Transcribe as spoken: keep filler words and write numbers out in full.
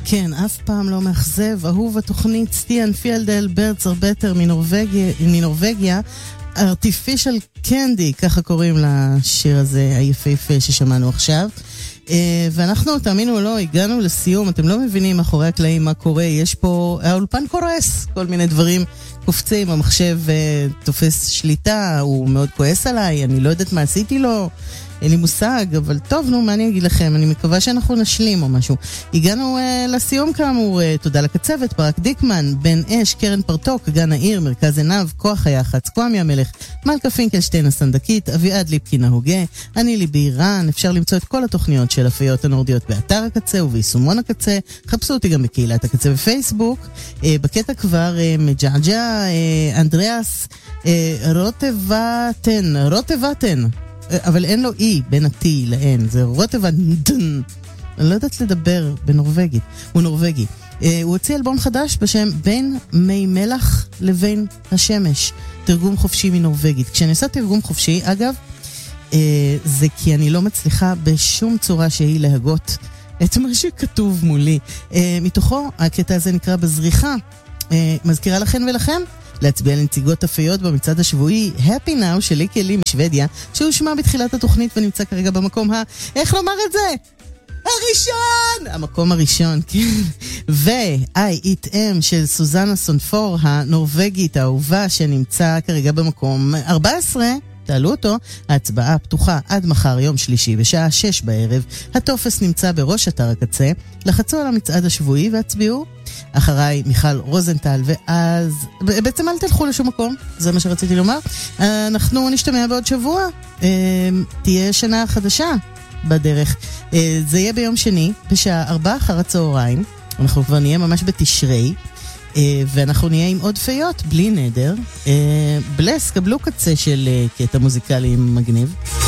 כן, אף פעם לא מאכזב. אהוב התוכנית סטיאן פילדל ברצר בטר מנורווגיה, מנורווגיה, Artificial Candy, ככה קוראים לשיר הזה היפהפה ששמענו עכשיו. ואנחנו, תאמינו או לא, הגענו לסיום. אתם לא מבינים מאחורי הקלעים מה קורה. יש פה, האולפן קורס, כל מיני דברים קופצים, המחשב תופס שליטה, הוא מאוד כועס עליי, אני לא יודעת מה עשיתי לו, אין לי מושג, אבל טוב, נו, מה אני אגיד לכם? אני מקווה שאנחנו נשלים או משהו. הגענו אה, לסיום כאמור, אה, תודה לקצבת, ברק דיקמן, בן אש, קרן פרטוק, גן העיר, מרכז עיניו, כוח היחץ, קוואמי המלך, מלכה פינקלשטיין הסנדקית, אביעד ליפקין ההוגה, אני ליבי אירן. אפשר למצוא את כל התוכניות של הפיות הנורדיות באתר הקצה וביישומון הקצה. חפשו אותי גם בקהילת הקצה בפייסבוק. אה, בקטע כבר אה, מג'עג'ע, אה, אנדריאס, אה, רוטבטן, רוטבטן. אבל אין לו אי בין ה-T ל-N, זה רוטבטן. אני לא יודעת לדבר בנורווגית, הוא נורווגי. הוא הוציא אלבום חדש בשם בין מי מלח לבין השמש, תרגום חופשי מנורווגית. כשאני עושה תרגום חופשי, אגב, זה כי אני לא מצליחה בשום צורה שהיא להגות את מה שכתוב מולי. מתוכו, הקטע הזה נקרא בזריחה. מזכירה לכן ולכם להצביע לנציגות אפיות במצעד השבועי Happy Now של ליקי אלי משוודיה, שהוא שמע בתחילת התוכנית ונמצא כרגע במקום ה... איך לומר את זה? הראשון! המקום הראשון, כן. ו-I Eat M של סוזנה סונפור, הנורווגית האהובה, שנמצא כרגע במקום ארבע עשרה. תעלו אותו, ההצבעה פתוחה עד מחר יום שלישי בשעה שש בערב. הטופס נמצא בראש אתר הקצה. לחצו על המצעד השבועי והצביעו. אחריי מיכל רוזנטל, ואז בעצם אל תלכו לשום מקום, זה מה שרציתי לומר. אנחנו נשתמע בעוד שבוע, תהיה שנה חדשה בדרך. זה יהיה ביום שני בשעה ארבע אחר הצהריים, אנחנו כבר נהיה ממש בתשרי, ואנחנו נהיה עם עוד פיות בלי נדר. בלס, קבלו קצה של קטע מוזיקלי מגניב.